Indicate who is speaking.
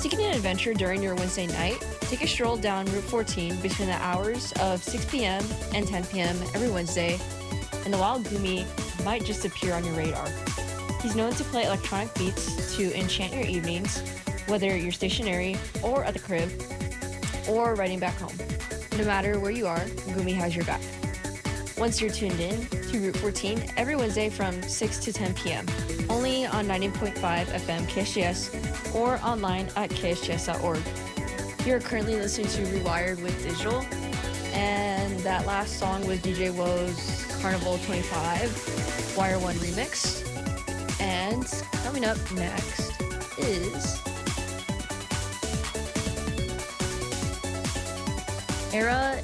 Speaker 1: Seeking an adventure during your Wednesday night? Take a stroll down Route 14 between the hours of 6 p.m. and 10 p.m. every Wednesday, and the Wild Gumi might just appear on your radar. He's known to play electronic beats to enchant your evenings, whether you're stationary or at the crib or riding back home. No matter where you are, Gumi has your back. Once you're tuned in to Route 14 every Wednesday from 6 to 10 p.m., only on 90.5 FM KSGS or online at ksgs.org. You're currently listening to Rewired with Digital, and that last song was DJ Woe's Carnival 25 Wire 1 remix. And coming up next is Era